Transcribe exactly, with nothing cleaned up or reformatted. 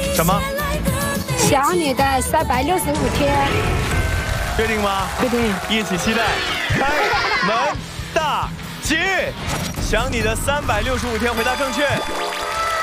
什么？ 想你的三百六十五天。 确定吗？ 确定。 一起期待。开门大吉！想你的三百六十五天，回答正确。